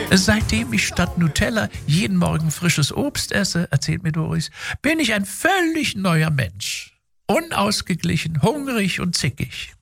Seitdem ich statt Nutella jeden Morgen frisches Obst esse, erzählt mir Doris, bin ich ein völlig neuer Mensch. Unausgeglichen, hungrig und zickig.